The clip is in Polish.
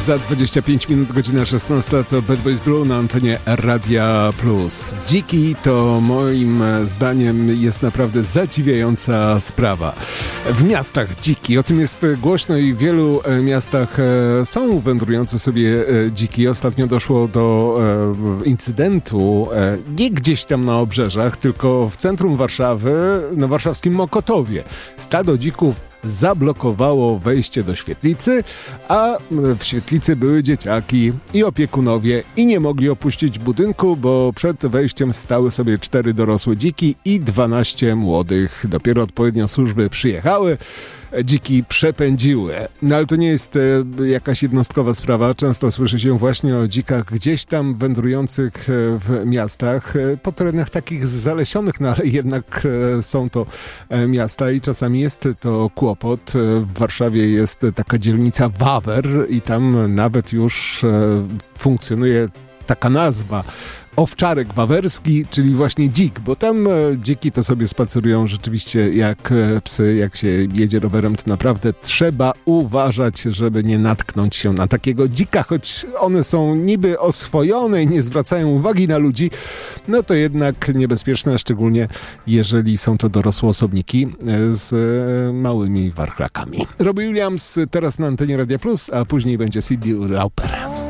Za 25 minut, godzina 16, to Bad Boys Blue na antenie Radia Plus. Dziki to moim zdaniem jest naprawdę zadziwiająca sprawa. W miastach dziki, o tym jest głośno i w wielu miastach są wędrujące sobie dziki. Ostatnio doszło do incydentu nie gdzieś tam na obrzeżach, tylko w centrum Warszawy, na warszawskim Mokotowie. Stado dzików zablokowało wejście do świetlicy, a w świetlicy były dzieciaki i opiekunowie i nie mogli opuścić budynku, bo przed wejściem stały sobie 4 dorosłe dziki i 12 młodych. Dopiero odpowiednio służby przyjechały, dziki przepędziły. No ale to nie jest jakaś jednostkowa sprawa. Często słyszy się właśnie o dzikach gdzieś tam wędrujących w miastach, po terenach takich zalesionych, no ale jednak są to miasta i czasami jest to kłopot. W Warszawie jest taka dzielnica Wawer i tam nawet już funkcjonuje taka nazwa. Owczarek wawerski, czyli właśnie dzik, bo tam dziki to sobie spacerują rzeczywiście jak psy. Jak się jedzie rowerem, to naprawdę trzeba uważać, żeby nie natknąć się na takiego dzika, choć one są niby oswojone i nie zwracają uwagi na ludzi, no to jednak niebezpieczne, szczególnie jeżeli są to dorosłe osobniki z małymi warchlakami. Robbie Williams teraz na antenie Radia Plus, a później będzie Cyndi Lauper.